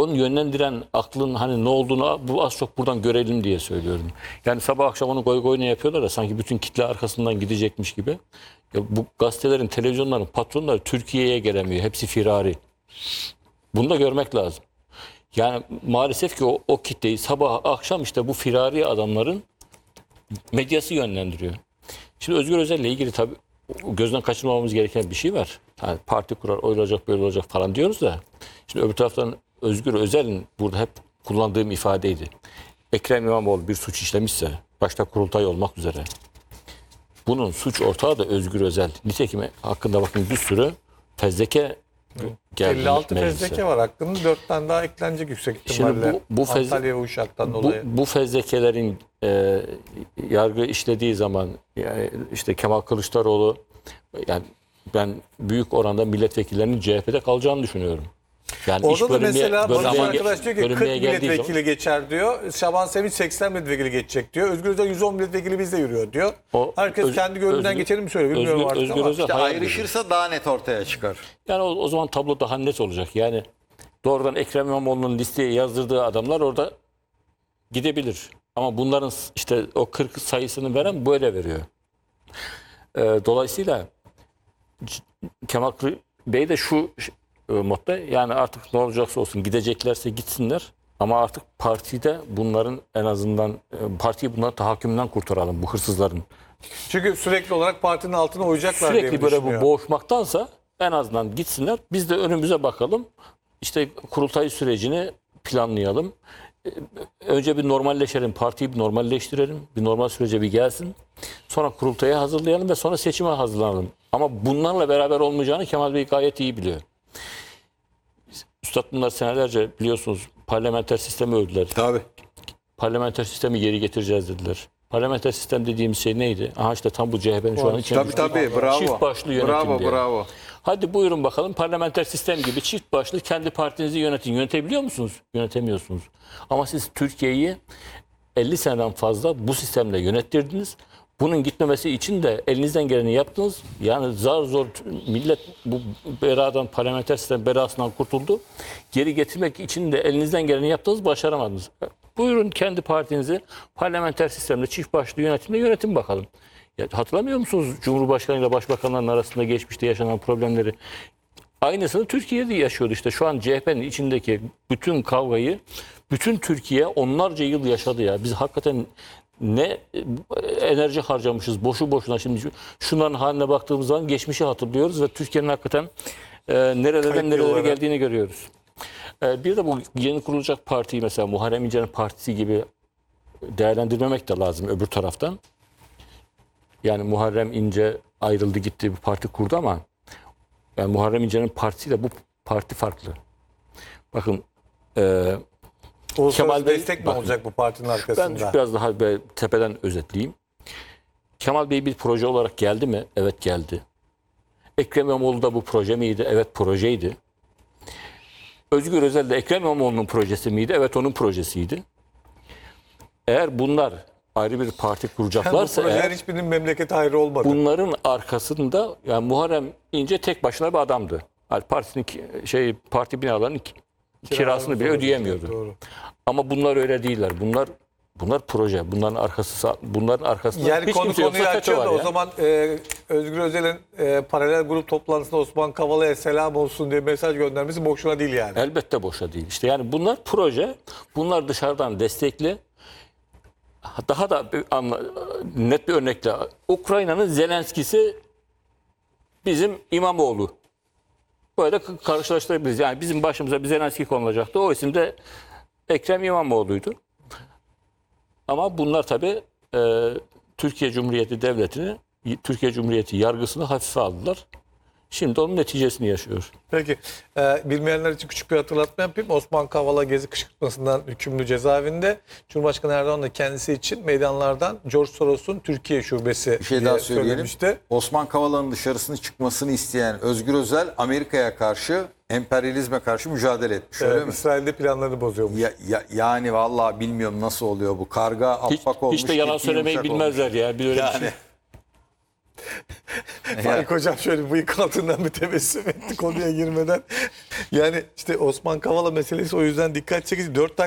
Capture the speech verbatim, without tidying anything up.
Onun yönlendiren aklın hani ne olduğunu bu az çok buradan görelim diye söylüyorum. Yani sabah akşam onu goy goy ne yapıyorlar da sanki bütün kitle arkasından gidecekmiş gibi. Ya bu gazetelerin, televizyonların patronları Türkiye'ye gelemiyor. Hepsi firari. Bunu da görmek lazım. Yani maalesef ki o, o kitleyi sabah akşam işte bu firari adamların medyası yönlendiriyor. Şimdi Özgür Özel'le ilgili tabii gözden kaçırmamamız gereken bir şey var. Yani parti kurar, öyle olacak, böyle olacak falan diyoruz da. Şimdi öbür taraftan Özgür Özel'in burada hep kullandığım ifadeydi. Ekrem İmamoğlu bir suç işlemişse, başta kurultay olmak üzere, bunun suç ortağı da Özgür Özel. Nitekim hakkında bakın bir sürü fezleke geldi. elli altı meclise. fezleke var hakkında, dört tane daha eklenecek yüksek ihtimalle. Şimdi bu, bu, fez, Antalya Uşak'tan bu, dolayı. bu fezlekelerin e, yargı işlediği zaman yani işte Kemal Kılıçdaroğlu, yani ben büyük oranda milletvekillerinin C H P'de kalacağını düşünüyorum. Yani Orada da bölünmeye- mesela Barış bölünmeye- arkadaş diyor ki kırk bölünmeye geldiği milletvekili zaman- geçer diyor. Şaban Sevinç seksen milletvekili geçecek diyor. Özgür Özel yüz on milletvekili bizde yürüyor diyor. O Herkes Öz- kendi gönlünden Özgür- geçelim mi söylüyor bilmiyorum Özgür- artık Özgür ama. Özel İşte hayal ayrışırsa daha net ortaya çıkar. Yani o, o zaman tablo daha net olacak. Yani doğrudan Ekrem İmamoğlu'nun listeye yazdırdığı adamlar orada gidebilir. Ama bunların işte o kırk sayısını veren böyle veriyor. Ee, dolayısıyla C- Kemal Kılıç Bey de şu e, modda, yani artık ne olacaksa olsun, gideceklerse gitsinler. Ama artık partide bunların en azından e, partiyi bunların tahakkümünden kurtaralım, bu hırsızların. Çünkü sürekli olarak partinin altına uyacaklar diye Sürekli böyle bu düşünüyor. boğuşmaktansa en azından gitsinler. Biz de önümüze bakalım. İşte kurultay sürecini planlayalım. Ee, Önce bir normalleşelim. Partiyi bir normalleştirelim. Bir normal sürece bir gelsin. Sonra kurultaya hazırlayalım ve sonra seçime hazırlanalım. Ama bunlarla beraber olmayacağını Kemal Bey gayet iyi biliyor. Üstad bunlar senelerce biliyorsunuz parlamenter sistemi övdüler. Tabii. Parlamenter sistemi geri getireceğiz dediler. Parlamenter sistem dediğimiz şey neydi? Aha işte tam bu C H P'nin şu an içine Tabii düştüğü tabii. Bravo. çift başlı yönetim Bravo, diye. bravo. Hadi buyurun bakalım, parlamenter sistem gibi çift başlı kendi partinizi yönetin. Yönetebiliyor musunuz? Yönetemiyorsunuz. Ama siz Türkiye'yi elli seneden fazla bu sistemle yönettirdiniz. Bunun gitmemesi için de elinizden geleni yaptınız. Yani zar zor millet bu beladan, parlamenter sistem belasından kurtuldu. Geri getirmek için de elinizden geleni yaptınız, başaramadınız. Buyurun kendi partinizi parlamenter sistemle çift başlı yönetimle yönetin bakalım. Ya, hatırlamıyor musunuz Cumhurbaşkanı ile Başbakanların arasında geçmişte yaşanan problemleri? Aynısını Türkiye'de yaşıyordu işte. Şu an C H P'nin içindeki bütün kavgayı bütün Türkiye onlarca yıl yaşadı ya. Biz hakikaten ne enerji harcamışız boşu boşuna. Şimdi şunların haline baktığımız zaman geçmişi hatırlıyoruz ve Türkiye'nin hakikaten e, nerelerden Kayıp nerelere yollara. geldiğini görüyoruz. E, bir de bu yeni kurulacak partiyi mesela Muharrem İnce'nin partisi gibi değerlendirmemek de lazım öbür taraftan. Yani Muharrem İnce ayrıldı gitti, bir parti kurdu ama yani Muharrem İnce'nin partisiyle bu parti farklı. Bakın e, Uluslararası Kemal Bey- destek mi bakın, olacak bu partinin ben arkasında? biraz daha böyle tepeden özetleyeyim. Kemal Bey bir proje olarak geldi mi? Evet geldi. Ekrem İmamoğlu da bu proje miydi? Evet projeydi. Özgür Özel de Ekrem İmamoğlu'nun projesi miydi? Evet onun projesiydi. Eğer bunlar ayrı bir parti Yani bu kuracaklarsa projeler eğer, hiçbirinin memlekete hayrı olmadı. bunların arkasında yani Muharrem İnce tek başına bir adamdı. Yani partisinin ki- şey parti binalarının ki- kirasını bile ödeyemiyordu. Doğru. Ama bunlar öyle değiller. Bunlar bunlar proje. Bunların arkası bunların arkasında Yani hiç konu kimse yoksa konuyu FETÖ açıyor var da o ya. zaman e, Özgür Özel'in e, paralel grup toplantısında Osman Kavala'ya selam olsun diye mesaj göndermesi boşuna değil yani. Elbette boşa değil. İşte yani bunlar proje. Bunlar dışarıdan destekli. Daha da bir anla- net bir örnekle Ukrayna'nın Zelenski'si bizim İmamoğlu. Böyle k- karşılaştırabiliriz. Yani bizim başımıza bir Zelenski konulacaktı. O isim de Ekrem İmamoğlu'ydu. Ama bunlar tabii e, Türkiye Cumhuriyeti Devleti'ni, Türkiye Cumhuriyeti yargısını hafife aldılar. Şimdi onun neticesini yaşıyor. Peki e, bilmeyenler için küçük bir hatırlatma yapayım. Osman Kavala gezi kışkırtmasından hükümlü cezaevinde. Cumhurbaşkanı Erdoğan da kendisi için meydanlardan George Soros'un Türkiye şubesi Bir şey diye daha söyleyelim. söylemişti. Osman Kavala'nın dışarısını çıkmasını isteyen Özgür Özel Amerika'ya karşı, emperyalizme karşı mücadele etmiş. Öyle Evet, mi? İsrail'de planlarını bozuyormuş. Ya, ya- yani vallahi bilmiyorum nasıl oluyor bu. Karga Hiç, afpak olmuş. hiç de yalan eti söylemeyi yumuşak bilmezler olmuş. ya. Bir öyle bir Yani şey. Faik Hocam şöyle bıyık altından bir tebessüm etti konuya girmeden. Yani işte Osman Kavala meselesi o yüzden dikkat çekici. Dört